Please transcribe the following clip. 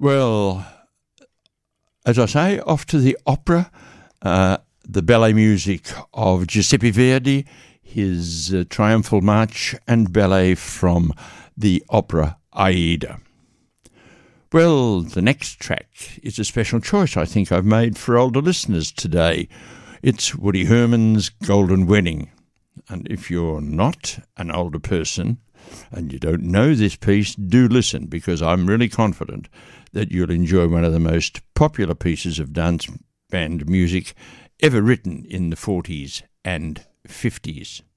Well, as I say, off to the opera, the ballet music of Giuseppe Verdi, his Triumphal March and ballet from the opera Aida. Well, the next track is a special choice I think I've made for older listeners today. It's Woody Herman's Golden Wedding. And if you're not an older person and you don't know this piece, do listen, because I'm really confident that you'll enjoy one of the most popular pieces of dance band music ever written in the 40s and 50s.